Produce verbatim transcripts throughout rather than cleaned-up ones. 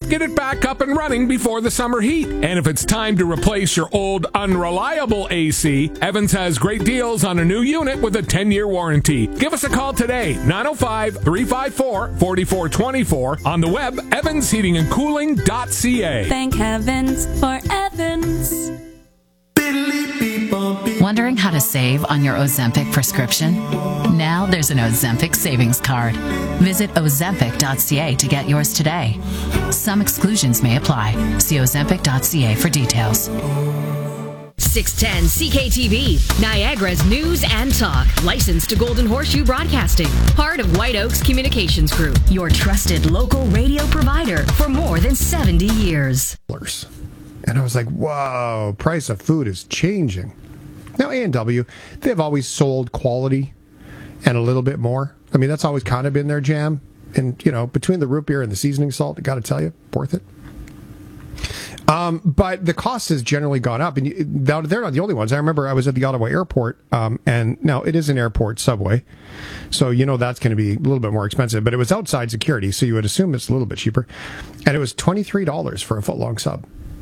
get it back up and running before the summer heat. And if it's time to replace your old unreliable A C, Evans has great deals on a new unit with a ten-year warranty. Give us a call today, nine oh five, three five four, four four two four, on the web, evans heating and cooling dot c a. Thank heavens for Evans. Wondering how to save on your Ozempic prescription? Now there's an Ozempic savings card. Visit ozempic dot c a to get yours today. Some exclusions may apply. See ozempic dot c a for details. six ten C K T V, Niagara's news and talk. Licensed to Golden Horseshoe Broadcasting. Part of White Oaks Communications Group. Your trusted local radio provider for more than seventy years. And I was like, whoa, price of food is changing. Now, A and W, they've always sold quality and a little bit more. I mean, that's always kind of been their jam. And, you know, between the root beer and the seasoning salt, I got to tell you, worth it. Um, but the cost has generally gone up. And you, they're not the only ones. I remember I was at the Ottawa airport, um, and now it is an airport subway. So, you know, that's going to be a little bit more expensive. But it was outside security, so you would assume it's a little bit cheaper. And it was twenty-three dollars for a foot-long sub.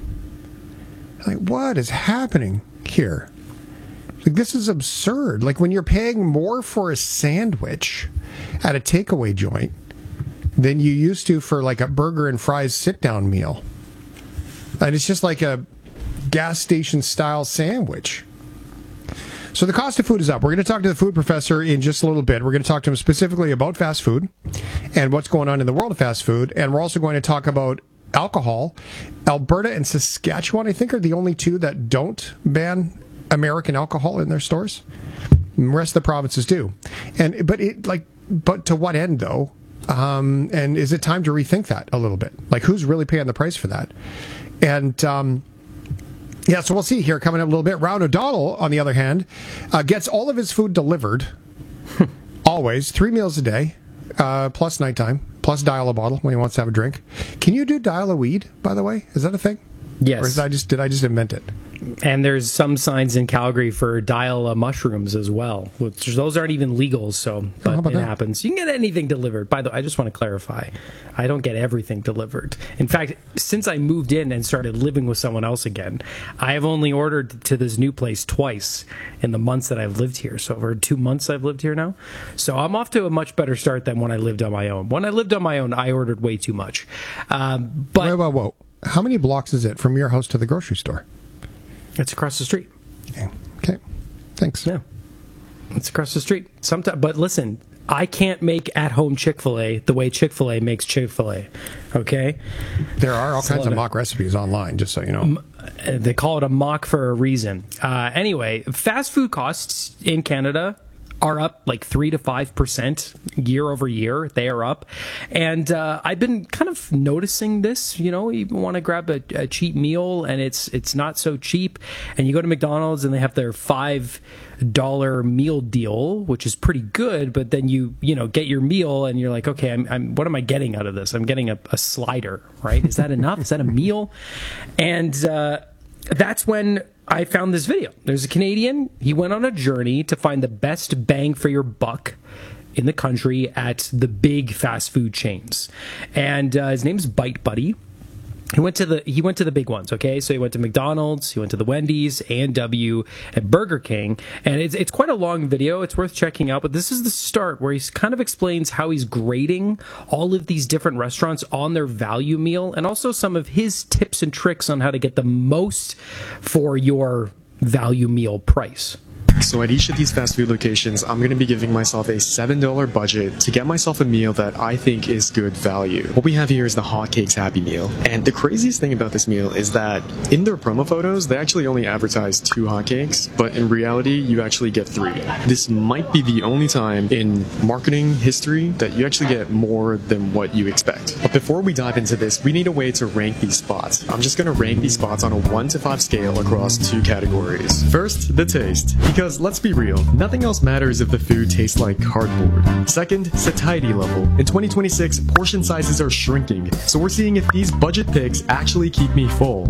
Like, what is happening here? Like, this is absurd. Like, when you're paying more for a sandwich at a takeaway joint than you used to for, like, a burger and fries sit-down meal. And it's just like a gas station-style sandwich. So the cost of food is up. We're going to talk to the food professor in just a little bit. We're going to talk to him specifically about fast food and what's going on in the world of fast food. And we're also going to talk about alcohol. Alberta and Saskatchewan, I think, are the only two that don't ban American alcohol in their stores. The rest of the provinces do. And but it like but to what end though? Um, and is it time to rethink that a little bit? Like, who's really paying the price for that? And um, yeah, so we'll see here coming up a little bit. Round O'Donnell, on the other hand, uh, gets all of his food delivered, always three meals a day, uh, plus nighttime. Plus dial a bottle when he wants to have a drink. Can you do dial a weed, by the way? Is that a thing? Yes. Or is I just, did I just invent it? And there's some signs in Calgary for dial mushrooms as well, which those aren't even legal, so but oh, it that? happens. You can get anything delivered. By the way, I just want to clarify, I don't get everything delivered. In fact, since I moved in and started living with someone else again, I have only ordered to this new place twice in the months that I've lived here. So over two months I've lived here now. So I'm off to a much better start than when I lived on my own. When I lived on my own, I ordered way too much. Um, but whoa, whoa, whoa. How many blocks is it from your house to the grocery store? It's across the street. Okay. Okay. Thanks. Yeah. It's across the street. Sometimes, but listen, I can't make at-home Chick-fil-A the way Chick-fil-A makes Chick-fil-A. Okay? There are all kinds of mock recipes online, just so you know. They call it a mock for a reason. Uh, anyway, fast food costs in Canada are up like three to five percent year over year. They are up, and uh, I've been kind of noticing this. You know, you want to grab a, a cheap meal, and it's it's not so cheap. And you go to McDonald's, and they have their five dollar meal deal, which is pretty good. But then you you know get your meal, and you're like, okay, I'm, I'm what am I getting out of this? I'm getting a, a slider, right? Is that enough? Is that a meal? And uh, that's when I found this video. There's a Canadian. He went on a journey to find the best bang for your buck in the country at the big fast food chains. And uh, his name's Bite Buddy. He went to the he went to the big ones, okay? So he went to McDonald's, he went to the Wendy's, A and W, and Burger King. And it's it's quite a long video. It's worth checking out. But this is the start where he kind of explains how he's grading all of these different restaurants on their value meal, and also some of his tips and tricks on how to get the most for your value meal price. So at each of these fast food locations, I'm going to be giving myself a seven dollar budget to get myself a meal that I think is good value. What we have here is the Hotcakes Happy Meal. And the craziest thing about this meal is that in their promo photos, they actually only advertise two hotcakes, but in reality, you actually get three. This might be the only time in marketing history that you actually get more than what you expect. But before we dive into this, we need a way to rank these spots. I'm just going to rank these spots on a one to five scale across two categories. First, the taste. Because let's be real, nothing else matters if the food tastes like cardboard. Second, satiety level. In twenty twenty-six, portion sizes are shrinking, so we're seeing if these budget picks actually keep me full.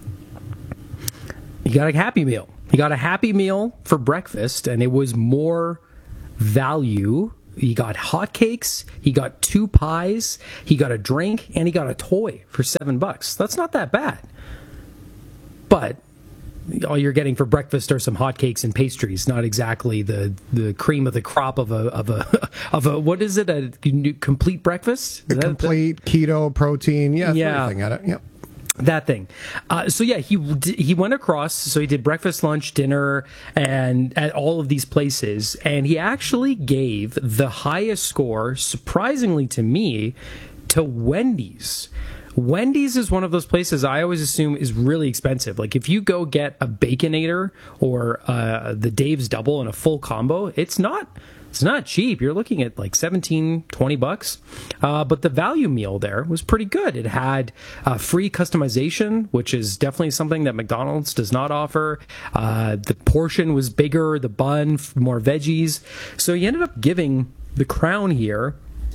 You got a Happy Meal. You got a Happy Meal for breakfast, and it was more value He got hotcakes, he got two pies, he got a drink, and he got a toy for seven bucks. That's not that bad. But all you're getting for breakfast are some hotcakes and pastries, not exactly the, the cream of the crop of a of a of a what is it, a complete breakfast? A complete the, keto protein, yeah, yeah, everything at it, yep. That thing. Uh, so yeah, he he went across. So he did breakfast, lunch, dinner, and at all of these places, and he actually gave the highest score, surprisingly to me, to Wendy's. Wendy's is one of those places I always assume is really expensive. Like if you go get a Baconator or uh, the Dave's Double in a full combo, it's not it's not cheap. You're looking at like seventeen, twenty bucks. Uh, but the value meal there was pretty good. It had uh, free customization, which is definitely something that McDonald's does not offer. Uh, the portion was bigger, the bun, more veggies. So he ended up giving the crown here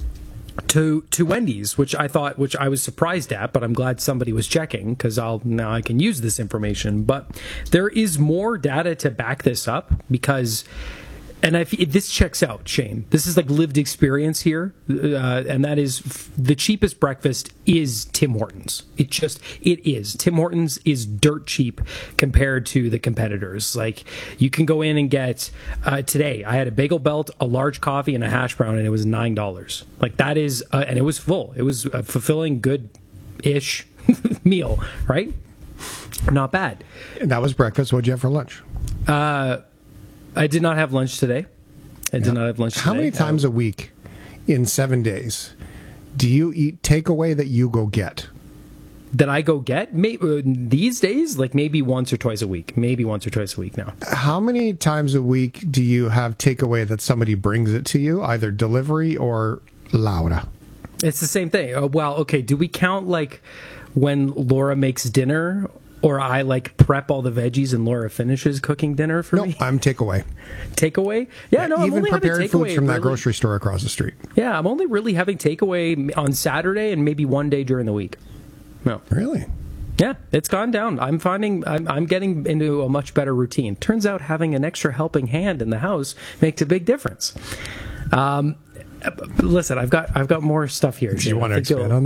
to to Wendy's, which I thought, which I was surprised at, but I'm glad somebody was checking because I'll now I can use this information. But there is more data to back this up because, and if, if this checks out, Shane, this is like lived experience here, uh, and that is f- the cheapest breakfast is Tim Hortons. It just it is Tim Hortons is dirt cheap compared to the competitors. Like you can go in and get uh, today. I had a bagel belt, a large coffee, and a hash brown, and it was nine dollars. Like that is, uh, and it was full. It was a fulfilling, good-ish meal, right? Not bad. And that was breakfast. What'd you have for lunch? Uh. I did not have lunch today. I did yeah. not have lunch today. How many times a week in seven days do you eat takeaway that you go get? That I go get? Maybe, uh, these days, like maybe once or twice a week. Maybe once or twice a week now. How many times a week do you have takeaway that somebody brings it to you, either delivery or Laura? It's the same thing. Oh, well, okay, do we count like when Laura makes dinner? Or I like prep all the veggies and Laura finishes cooking dinner for no, me? No, I'm takeaway. Takeaway? Yeah, yeah, no, I'm even only prepared having foods takeaway from really, that grocery store across the street. Yeah, I'm only really having takeaway on Saturday and maybe one day during the week. No. Really? Yeah, it's gone down. I'm finding I'm, I'm getting into a much better routine. Turns out having an extra helping hand in the house makes a big difference. Um, Listen, I've got I've got more stuff here. Do you want to expand on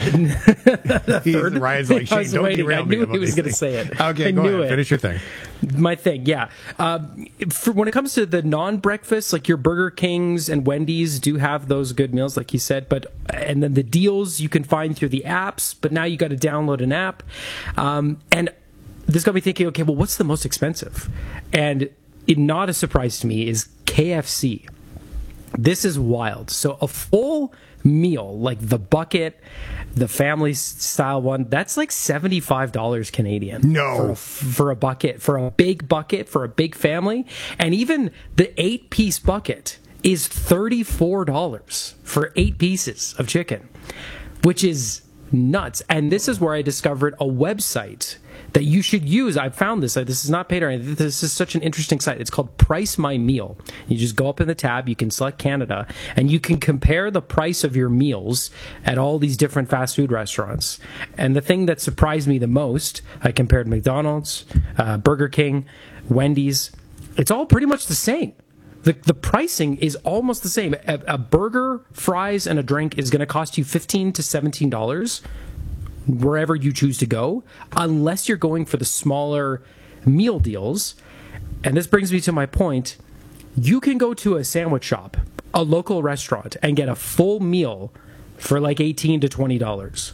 that? He's, Ryan's like, Shane, don't waiting. derail I me. knew he was going to say it. Okay, I go knew ahead. It. Finish your thing. My thing, yeah. Uh, for when it comes to the non-breakfast, like your Burger Kings and Wendy's do have those good meals, like you said. But and then the deals you can find through the apps. But now you got to download an app, um, and this got me thinking. Okay, well, what's the most expensive? And it, not a surprise to me is K F C. This is wild. So a full meal, like the bucket, the family style one, that's like seventy-five dollars Canadian. No. For a, for a bucket, for a big bucket, for a big family. And even the eight piece bucket is thirty-four dollars for eight pieces of chicken, which is nuts. And this is where I discovered a website that you should use. I found this. This is not paid or anything. This is such an interesting site. It's called Price My Meal. You just go up in the tab, you can select Canada, and you can compare the price of your meals at all these different fast food restaurants. And the thing that surprised me the most, I compared McDonald's, uh, Burger King, Wendy's. It's all pretty much the same. The, the pricing is almost the same. A, a burger, fries, and a drink is going to cost you fifteen to seventeen dollars wherever you choose to go, unless you're going for the smaller meal deals. And this brings me to my point. You can go to a sandwich shop, a local restaurant, and get a full meal for like eighteen to twenty dollars.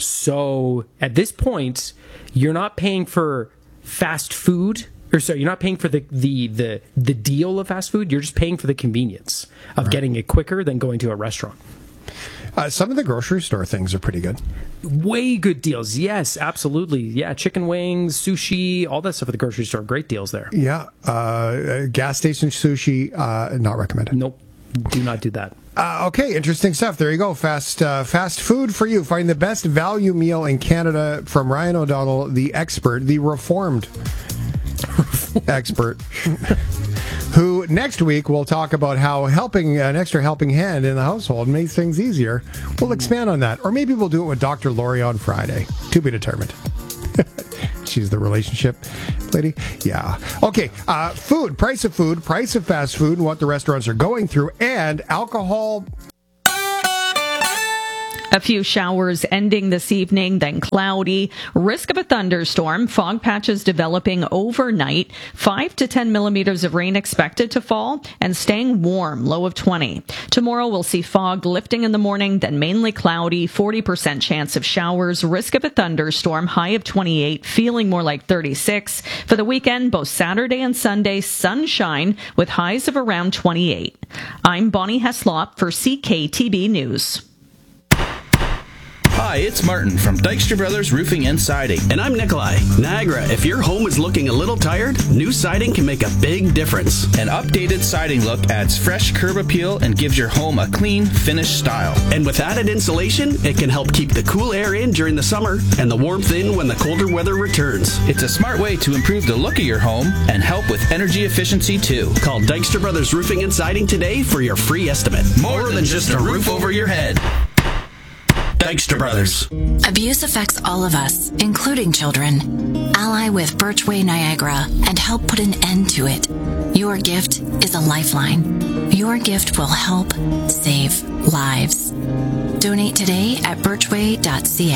So at this point, you're not paying for fast food, or sorry, you're not paying for the, the, the, the deal of fast food. You're just paying for the convenience of right. getting it quicker than going to a restaurant. Uh, some of the grocery store things are pretty good. Way good deals. Yes, absolutely. Yeah, chicken wings, sushi, all that stuff at the grocery store. Great deals there. Yeah. Uh, gas station sushi, uh, not recommended. Nope. Do not do that. Uh, okay, interesting stuff. There you go. Fast uh, fast food for you. Find the best value meal in Canada from Ryan O'Donnell, the expert, the reformed expert. Who next week will talk about how helping an extra helping hand in the household makes things easier. We'll expand on that. Or maybe we'll do it with Doctor Lori on Friday. To be determined. She's the relationship lady? Yeah. Okay, uh, food, price of food, price of fast food, and what the restaurants are going through, and alcohol. A few showers ending this evening, then cloudy. Risk of a thunderstorm. Fog patches developing overnight. Five to ten millimeters of rain expected to fall and staying warm, low of twenty. Tomorrow we'll see fog lifting in the morning, then mainly cloudy. forty percent chance of showers. Risk of a thunderstorm. High of twenty-eight, feeling more like thirty-six. For the weekend, both Saturday and Sunday, sunshine with highs of around twenty-eight. I'm Bonnie Heslop for C K T B News. Hi, it's Martin from Dykstra Brothers Roofing and Siding. And I'm Nikolai. Niagara, if your home is looking a little tired, new siding can make a big difference. An updated siding look adds fresh curb appeal and gives your home a clean, finished style. And with added insulation, it can help keep the cool air in during the summer and the warmth in when the colder weather returns. It's a smart way to improve the look of your home and help with energy efficiency too. Call Dykstra Brothers Roofing and Siding today for your free estimate. More, More than just a roof over your head. Dykstra Brothers. Abuse affects all of us, including children. Ally with Birchway Niagara and help put an end to it. Your gift is a lifeline. Your gift will help save lives. Donate today at birchway dot c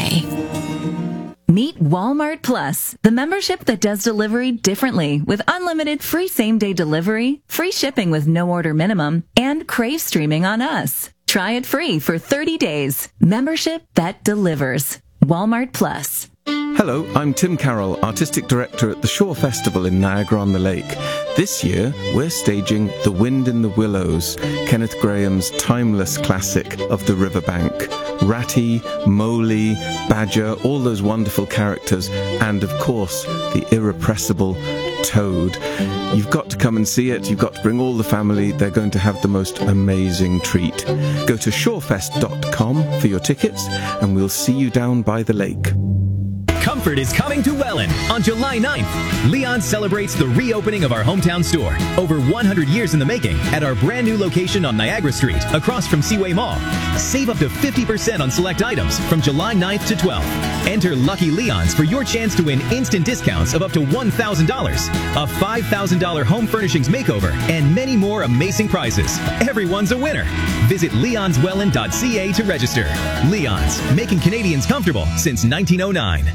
a. Meet Walmart Plus, the membership that does delivery differently with unlimited free same-day delivery, free shipping with no order minimum, and Crave streaming on us. Try it free for thirty days. Membership that delivers. Walmart Plus. Hello, I'm Tim Carroll, Artistic Director at the Shore Festival in Niagara-on-the-Lake. This year, we're staging The Wind in the Willows, Kenneth Grahame's timeless classic of the riverbank. Ratty, Moley, Badger, all those wonderful characters, and of course, the irrepressible Toad. You've got to come and see it. You've got to bring all the family. They're going to have the most amazing treat. Go to shorefest dot com for your tickets, and we'll see you down by the lake. Comfort is coming to Welland on July ninth. Leon celebrates the reopening of our hometown store, over one hundred years in the making, at our brand new location on Niagara Street, across from Seaway Mall. Save up to fifty percent on select items from July ninth to twelfth. Enter Lucky Leons for your chance to win instant discounts of up to one thousand dollars, a five thousand dollars home furnishings makeover, and many more amazing prizes. Everyone's a winner. Visit leons welland dot c a to register. Leon's, making Canadians comfortable since nineteen oh nine.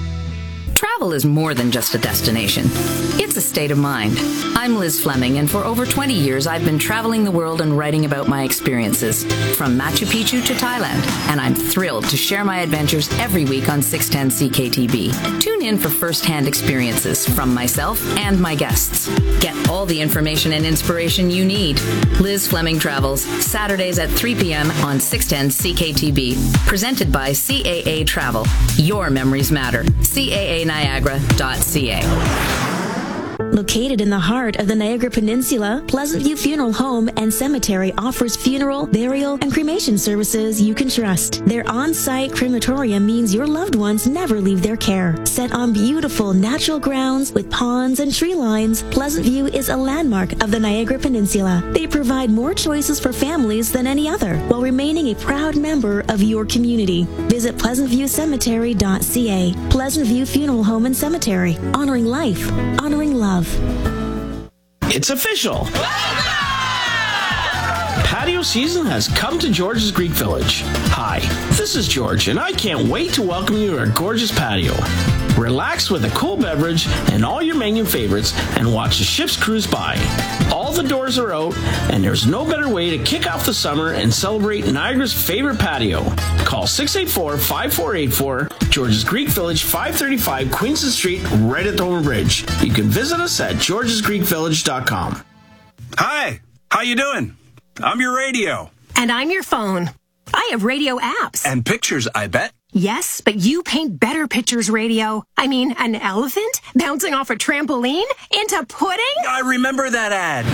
Travel is more than just a destination. It's a state of mind. I'm Liz Fleming, and for over twenty years, I've been traveling the world and writing about my experiences, from Machu Picchu to Thailand, and I'm thrilled to share my adventures every week on six ten C K T B. Tune in for first-hand experiences from myself and my guests. Get all the information and inspiration you need. Liz Fleming Travels, Saturdays at three p.m. on six ten C K T B. Presented by C A A Travel. Your memories matter. C A A Niagara dot c a. Located in the heart of the Niagara Peninsula, Pleasant View Funeral Home and Cemetery offers funeral, burial, and cremation services you can trust. Their on-site crematorium means your loved ones never leave their care. Set on beautiful natural grounds with ponds and tree lines, Pleasant View is a landmark of the Niagara Peninsula. They provide more choices for families than any other, while remaining a proud member of your community. Visit pleasant view cemetery dot c a. Pleasant View Funeral Home and Cemetery, honoring life, honoring love. It's official! Patio season has come to George's Greek Village. Hi, this is George, and I can't wait to welcome you to our gorgeous patio. Relax with a cool beverage and all your menu favorites and watch the ships cruise by. All the doors are out, and there's no better way to kick off the summer and celebrate Niagara's favorite patio. Call six eight four, five four eight four, George's Greek Village, five thirty-five Queenston Street, right at the Homer Bridge. You can visit us at georges greek village dot com. Hi, how you doing? I'm your radio. And I'm your phone. I have radio apps. And pictures, I bet. Yes, but you paint better pictures, radio. I mean, an elephant bouncing off a trampoline into pudding? I remember that ad.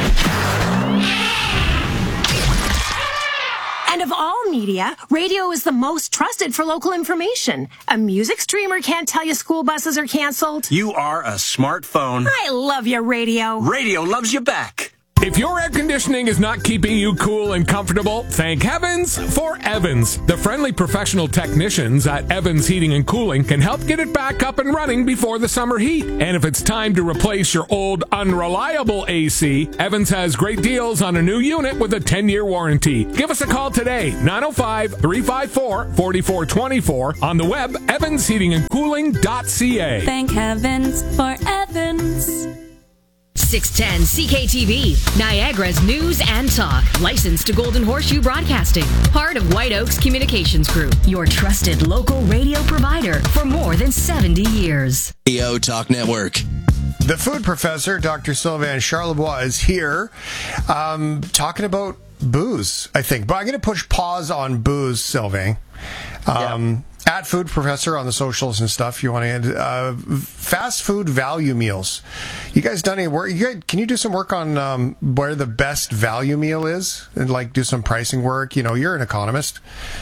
And of all media, radio is the most trusted for local information. A music streamer can't tell you school buses are canceled. You are a smartphone. I love you, radio. Radio loves you back. If your air conditioning is not keeping you cool and comfortable, thank heavens for Evans. The friendly professional technicians at Evans Heating and Cooling can help get it back up and running before the summer heat. And if it's time to replace your old unreliable A C, Evans has great deals on a new unit with a ten-year warranty. Give us a call today, nine oh five, three five four, four four two four, on the web, evans heating and cooling dot c a. Thank heavens for Evans. six ten C K T V, Niagara's news and talk. Licensed to Golden Horseshoe Broadcasting. Part of White Oaks Communications Group. Your trusted local radio provider for more than seventy years. E O Talk Network. The food professor, Doctor Sylvain Charlebois, is here um, talking about booze, I think. But I'm going to push pause on booze, Sylvain. Um, yeah. At Food Professor on the socials and stuff. You want to end uh, fast food value meals. You guys done any work? You guys, can you do some work on um, where the best value meal is, and like do some pricing work? You know, you're an economist.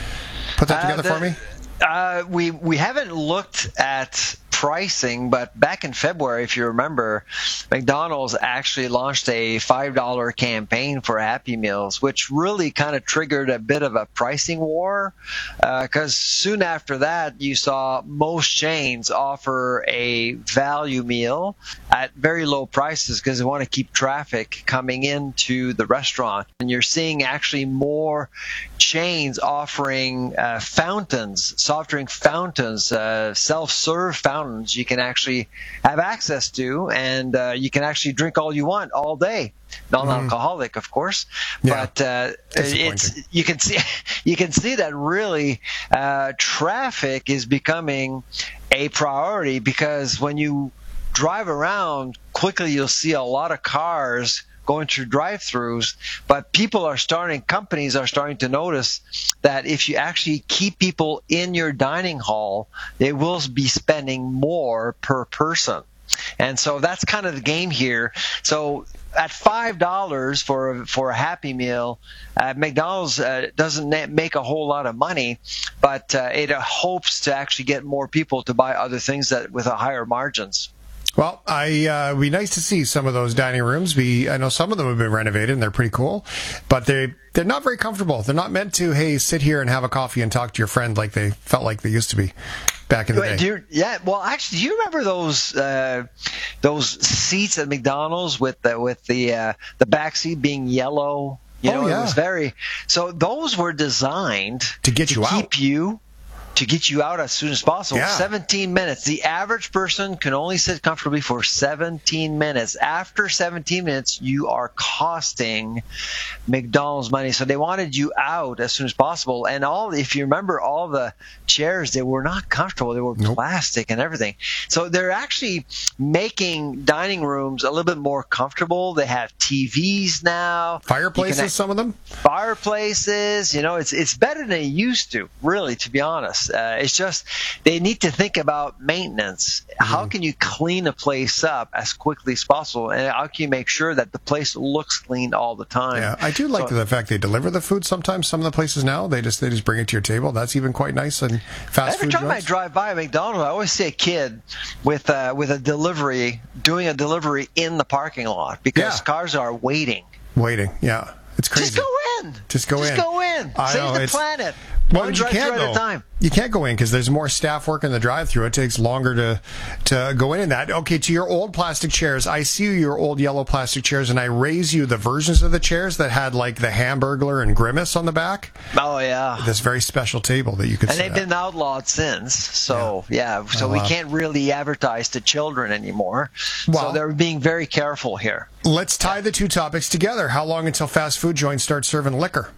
Put that together uh, the, for me. Uh, we we haven't looked at pricing, but back in February, if you remember, McDonald's actually launched a five dollar campaign for Happy Meals, which really kind of triggered a bit of a pricing war, because uh, soon after that, you saw most chains offer a value meal at very low prices because they want to keep traffic coming into the restaurant. And you're seeing actually more chains offering uh, fountains, soft drink fountains, uh, self-serve fountains you can actually have access to, and uh, you can actually drink all you want all day. Non-alcoholic, mm. of course, yeah. but uh, it's you can see you can see that really uh, traffic is becoming a priority, because when you drive around quickly, you'll see a lot of cars going through drive-thrus, but people are starting, companies are starting to notice that if you actually keep people in your dining hall, they will be spending more per person. And so that's kind of the game here. So at five dollars for a, for a Happy Meal, uh, McDonald's uh, doesn't make a whole lot of money, but uh, it uh, hopes to actually get more people to buy other things that with a higher margins. Well, I uh, it'd be nice to see some of those dining rooms. Be I know some of them have been renovated and they're pretty cool, but they they're not very comfortable. They're not meant to, hey, sit here and have a coffee and talk to your friend like they felt like they used to be back in the day. Do you, yeah, well, actually, do you remember those uh, those seats at McDonald's with the with the uh, the back seat being yellow? You know, oh, yeah. It was very. So those were designed to get to you keep out. you. To get you out as soon as possible. Yeah. seventeen minutes. The average person can only sit comfortably for seventeen minutes. After seventeen minutes, you are costing McDonald's money. So they wanted you out as soon as possible. And all, if you remember, all the chairs, they were not comfortable. They were nope. plastic and everything. So they're actually making dining rooms a little bit more comfortable. They have T Vs now. Fireplaces, can, some of them? Fireplaces. You know, it's it's better than it used to, really, to be honest. Uh, it's just they need to think about maintenance. Mm-hmm. How can you clean a place up as quickly as possible, and how can you make sure that the place looks clean all the time? Yeah, I do like so, the fact they deliver the food sometimes. Some of the places now they just they just bring it to your table. That's even quite nice. And fast every food time joints. I drive by a McDonald's, I always see a kid with uh, with a delivery doing a delivery in the parking lot because yeah. cars are waiting. Waiting, yeah, it's crazy. Just go in. Just go just in. Just go in. I Save know, the it's, planet. Well, you can't though. Time. You can't go in because there's more staff work in the drive-thru. It takes longer to to go in in that. Okay, to your old plastic chairs, I see your old yellow plastic chairs, and I raise you the versions of the chairs that had like the Hamburglar and Grimace on the back. Oh yeah, this very special table that you could. And they've been outlawed since. So yeah, yeah so oh, we wow. can't really advertise to children anymore. Well, so they're being very careful here. Let's tie the two topics together. How long until fast food joints start serving liquor?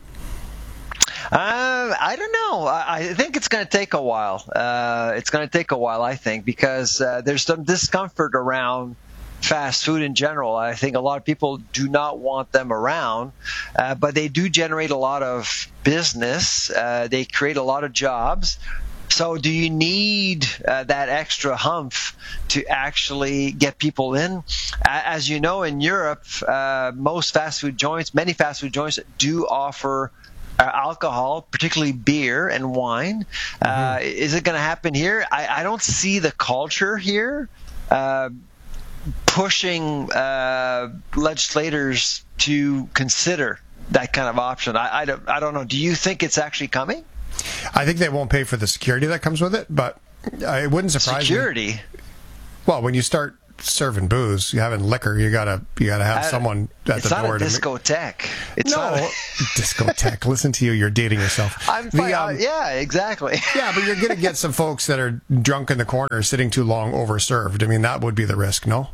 Uh, I don't know. I, I think it's going to take a while. Uh, it's going to take a while, I think, because uh, there's some discomfort around fast food in general. I think a lot of people do not want them around, uh, but they do generate a lot of business. Uh, they create a lot of jobs. So do you need uh, that extra humph to actually get people in? As you know, in Europe, uh, most fast food joints, many fast food joints do offer Uh, alcohol, particularly beer and wine. Mm-hmm. Uh, is it going to happen here? I, I don't see the culture here. Uh, pushing uh, legislators to consider that kind of option. I, I, don't, I don't know. Do you think it's actually coming? I think they won't pay for the security that comes with it, but uh, it wouldn't surprise security? me. Security? Well, when you start serving booze, you having liquor, you gotta you gotta have I, someone at the door. It's not a discotheque. It's no, not a discotheque. Listen to you, you're dating yourself. I'm fine. The, um, uh, yeah, exactly. Yeah, but you're gonna get some folks that are drunk in the corner, sitting too long, overserved. I mean, that would be the risk, no?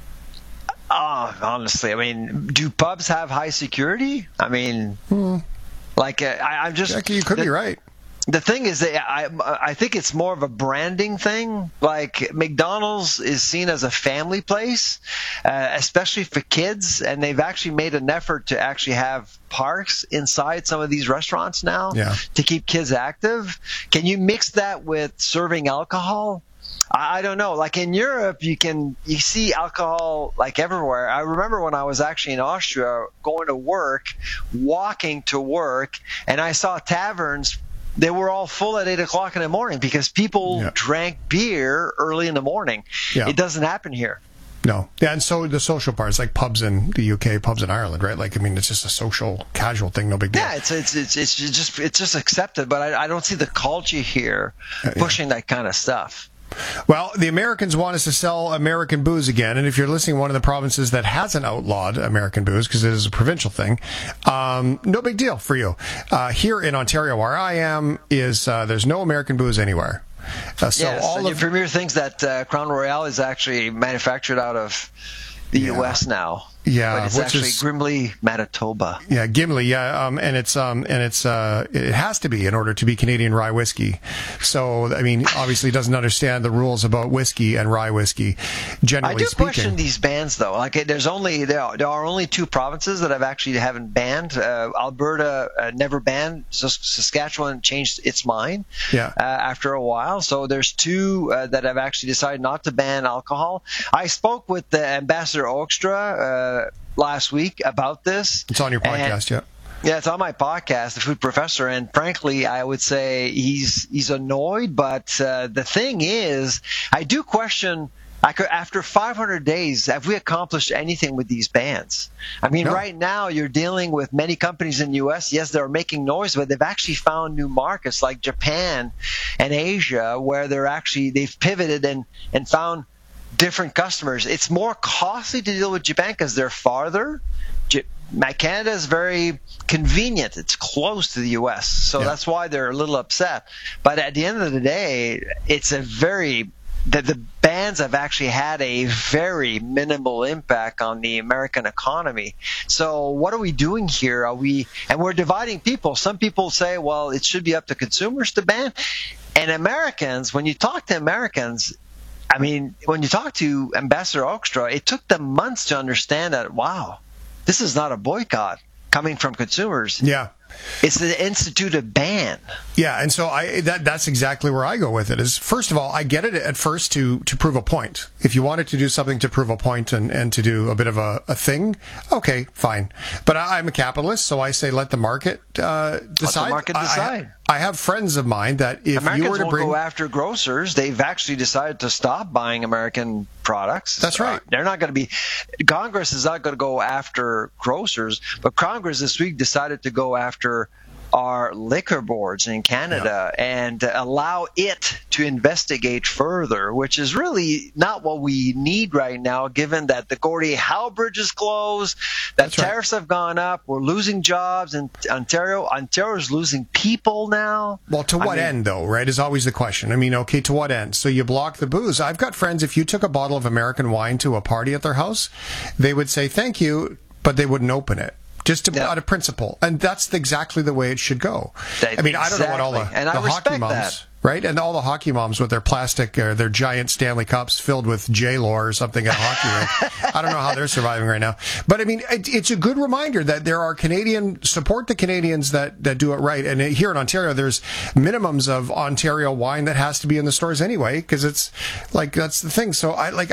Oh, honestly, I mean, do pubs have high security? I mean, hmm. like uh, I, I'm just. Jackie, you could the, be right. The thing is that I I think it's more of a branding thing. Like McDonald's is seen as a family place, uh, especially for kids, and they've actually made an effort to actually have parks inside some of these restaurants now yeah. to keep kids active. Can you mix that with serving alcohol? I don't know. Like in Europe, you can you see alcohol like everywhere. I remember when I was actually in Austria going to work, walking to work, and I saw taverns. They were all full at eight o'clock in the morning because people yeah. drank beer early in the morning. Yeah. It doesn't happen here. No. Yeah, and so the social parts, like pubs in the U K, pubs in Ireland, right? Like, I mean, it's just a social, casual thing, no big deal. Yeah, it's it's it's, it's just it's just accepted, but I, I don't see the culture here pushing uh, yeah. that kind of stuff. Well, the Americans want us to sell American booze again, and if you're listening to one of the provinces that hasn't outlawed American booze, because it is a provincial thing, um, no big deal for you. Uh, here in Ontario, where I am, is uh, there's no American booze anywhere. Uh, so yes, all and of your premier thinks that uh, Crown Royal is actually manufactured out of the yeah. U S now. Yeah, but it's which actually is, Gimli, Manitoba. Yeah, Gimli. Yeah, um, and it's um, and it's uh, it has to be in order to be Canadian rye whiskey. So I mean, obviously, doesn't understand the rules about whiskey and rye whiskey. Generally I do speaking, question these bans though. Like, there's only there are, there are only two provinces that have actually haven't banned. Uh, Alberta uh, never banned. So Saskatchewan changed its mind. Yeah. Uh, after a while, so there's two uh, that have actually decided not to ban alcohol. I spoke with the Ambassador Oakstra. Uh, last week about this. It's on your podcast, and, yeah. Yeah, it's on my podcast, The Food Professor, and frankly, I would say he's he's annoyed, but uh, the thing is, I do question, I could, after five hundred days, have we accomplished anything with these bans? I mean, no. Right now, you're dealing with many companies in the U S. Yes, they're making noise, but they've actually found new markets like Japan and Asia where they're actually, they've pivoted and, and found different customers. It's more costly to deal with Japan because they're farther. J- Canada is very convenient. It's close to the U S, so yeah. that's why they're a little upset. But at the end of the day, it's a very the, the bans have actually had a very minimal impact on the American economy. So what are we doing here? Are we and we're dividing people. Some people say, well, it should be up to consumers to ban. And Americans, when you talk to Americans, I mean, when you talk to Ambassador Oakstra, it took them months to understand that, wow, this is not a boycott coming from consumers. Yeah. It's the instituted ban. Yeah, and so I that that's exactly where I go with it. Is first of all, I get it at first to to prove a point. If you wanted to do something to prove a point and, and to do a bit of a, a thing, okay, fine. But I, I'm a capitalist, so I say let the market uh, decide. Let the market decide. I, I have friends of mine that if Americans you were to won't bring go after grocers, they've actually decided to stop buying American products. That's right. Uh, they're not going to be. Congress is not going to go after grocers, but Congress this week decided to go after our liquor boards in Canada yeah. and allow it to investigate further, which is really not what we need right now, given that the Gordie Howe Bridge is closed, that That's tariffs right. have gone up, we're losing jobs in Ontario. Ontario's losing people now. Well, to what I mean, end, though, right, is always the question. I mean, okay, to what end? So you block the booze. I've got friends, if you took a bottle of American wine to a party at their house, they would say thank you, but they wouldn't open it. Just to, yeah. out of principle. And that's exactly the way it should go. That, I mean, I don't exactly. know what all the, and the hockey moms, that. right? And all the hockey moms with their plastic or their giant Stanley Cups filled with J-Lo or something at hockey rink. I don't know how they're surviving right now. But I mean, it, it's a good reminder that there are Canadian, support the Canadians that, that do it right. And here in Ontario, there's minimums of Ontario wine that has to be in the stores anyway, because it's like, that's the thing. So I like, I,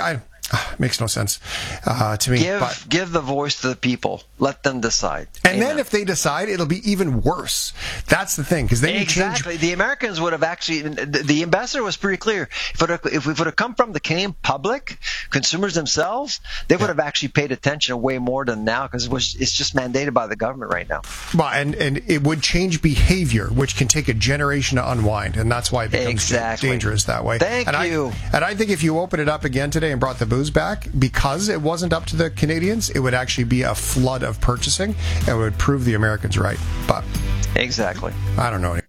Makes no sense uh, to me. Give but, give the voice to the people. Let them decide. And Amen. then if they decide, it'll be even worse. That's the thing, because then exactly. you change. The Americans would have actually. The, the ambassador was pretty clear. If it, if it would have come from the Canadian public, consumers themselves, they would yeah. have actually paid attention way more than now, because it was it's just mandated by the government right now. Well, and and it would change behavior, which can take a generation to unwind, and that's why it becomes exactly. dangerous that way. Thank and you. I, and I think if you open it up again today and brought the booze back, because it wasn't up to the Canadians, it would actually be a flood of purchasing and would prove the Americans right. But exactly, I don't know.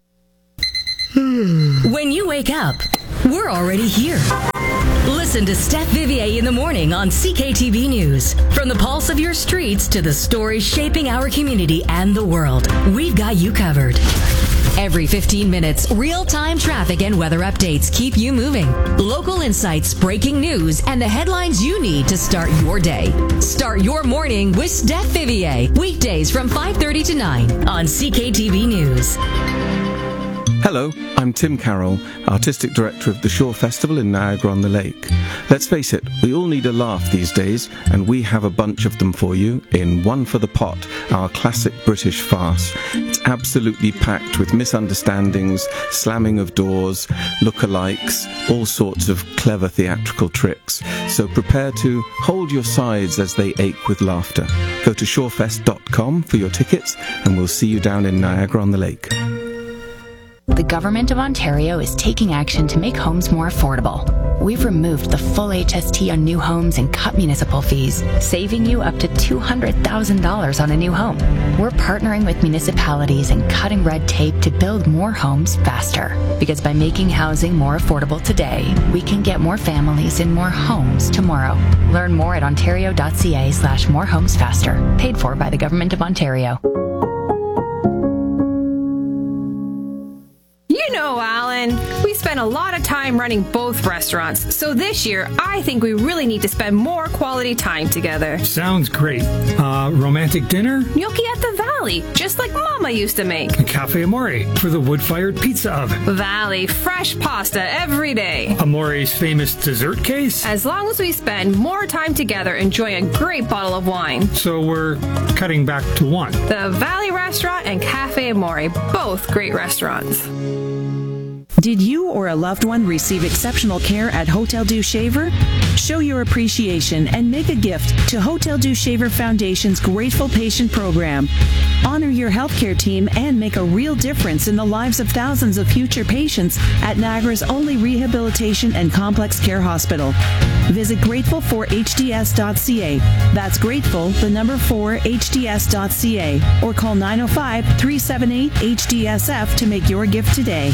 When you wake up, we're already here. Listen to Steph Vivier in the morning on C K T V News. From the pulse of your streets to the stories shaping our community and the world, we've got you covered. Every fifteen minutes, real-time traffic and weather updates keep you moving. Local insights, breaking news, and the headlines you need to start your day. Start your morning with Steph Vivier. Weekdays from five thirty to nine on C K T V News. Hello, I'm Tim Carroll, Artistic Director of the Shore Festival in Niagara-on-the-Lake. Let's face it, we all need a laugh these days, and we have a bunch of them for you in One for the Pot, our classic British farce. It's absolutely packed with misunderstandings, slamming of doors, lookalikes, all sorts of clever theatrical tricks. So prepare to hold your sides as they ache with laughter. Go to shorefest dot com for your tickets, and we'll see you down in Niagara-on-the-Lake. The Government of Ontario is taking action to make homes more affordable. We've removed the full H S T on new homes and cut municipal fees, saving you up to two hundred thousand dollars on a new home. We're partnering with municipalities and cutting red tape to build more homes faster. Because by making housing more affordable today, we can get more families in more homes tomorrow. Learn more at ontario.ca slash more homes faster. Paid for by the Government of Ontario. You know, Alan, we spend a lot of time running both restaurants, so this year I think we really need to spend more quality time together. Sounds great. Uh, romantic dinner? Gnocchi at the Valley, just like Mama used to make. A Cafe Amore for the wood-fired pizza oven. Valley, fresh pasta every day. Amore's famous dessert case? As long as we spend more time together enjoying a great bottle of wine. So we're cutting back to one. The Valley Restaurant and Cafe Amore, both great restaurants. Did you or a loved one receive exceptional care at Hotel Dieu Shaver? Show your appreciation and make a gift to Hotel Dieu Shaver Foundation's Grateful Patient Program. Honor your healthcare team and make a real difference in the lives of thousands of future patients at Niagara's only rehabilitation and complex care hospital. Visit grateful for h d s dot c a. That's grateful, the number four, h d s dot c a. Or call nine oh five, three seven eight, H D S F to make your gift today.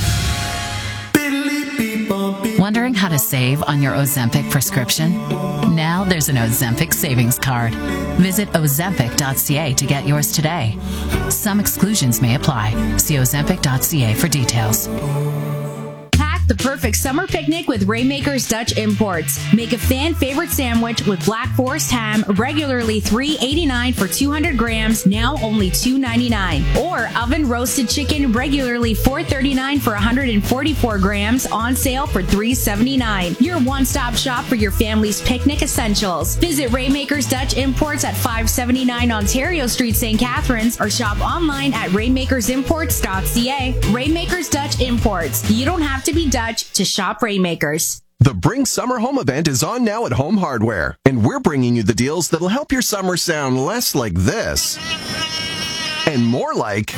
Wondering how to save on your Ozempic prescription? Now there's an Ozempic savings card. Visit ozempic dot c a to get yours today. Some exclusions may apply. See ozempic dot c a for details. The perfect summer picnic with Rainmakers Dutch Imports. Make a fan favorite sandwich with Black Forest ham, regularly three dollars and eighty-nine cents for two hundred grams, now only two dollars and ninety-nine cents. Or oven roasted chicken, regularly four dollars and thirty-nine cents for one hundred forty-four grams, on sale for three dollars and seventy-nine cents. Your one-stop shop for your family's picnic essentials. Visit Rainmakers Dutch Imports at five seventy-nine Ontario Street, Saint Catharines, or shop online at rainmakers imports dot c a. Rainmakers Dutch Imports. You don't have to be Dutch to shop Rainmakers. The Bring Summer Home event is on now at Home Hardware, and we're bringing you the deals that'll help your summer sound less like this and more like,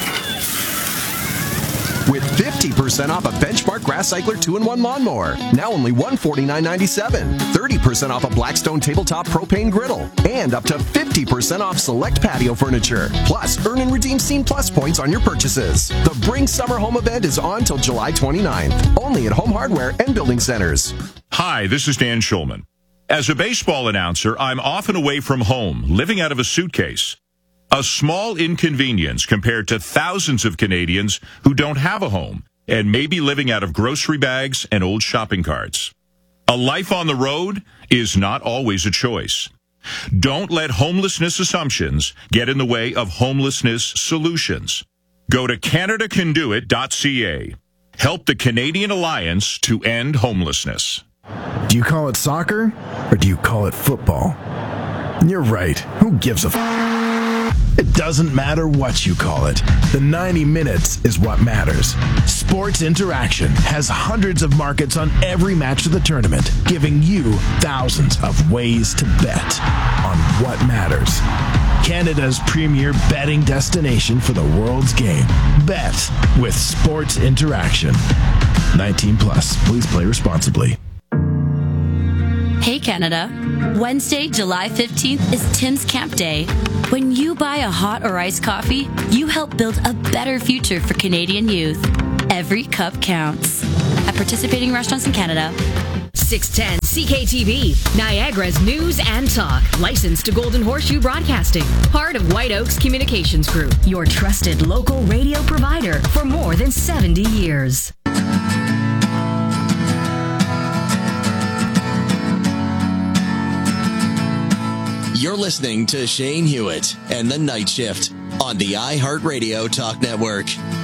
with fifty percent off a Benchmark Grass Cycler two in one lawnmower, now only one hundred forty-nine ninety-seven. thirty percent off a Blackstone Tabletop Propane Griddle, and up to fifty percent off select patio furniture. Plus, earn and redeem Scene Plus points on your purchases. The Bring Summer Home event is on till July twenty-ninth, only at Home Hardware and Building Centers. Hi, this is Dan Schulman. As a baseball announcer, I'm often away from home, living out of a suitcase. A small inconvenience compared to thousands of Canadians who don't have a home and may be living out of grocery bags and old shopping carts. A life on the road is not always a choice. Don't let homelessness assumptions get in the way of homelessness solutions. Go to canada can do it dot c a. Help the Canadian Alliance to End Homelessness. Do you call it soccer or do you call it football? You're right. Who gives a f? It doesn't matter what you call it. The ninety minutes is what matters. Sports Interaction has hundreds of markets on every match of the tournament, giving you thousands of ways to bet on what matters. Canada's premier betting destination for the world's game. Bet with Sports Interaction. nineteen plus. Please play responsibly. Hey Canada, Wednesday, July fifteenth is Tim's Camp Day. When you buy a hot or iced coffee, you help build a better future for Canadian youth. Every cup counts. At participating restaurants in Canada. six ten C K T V, Niagara's news and talk. Licensed to Golden Horseshoe Broadcasting. Part of White Oaks Communications Group. Your trusted local radio provider for more than seventy years. You're listening to Shane Hewitt and the Night Shift on the iHeartRadio Talk Network.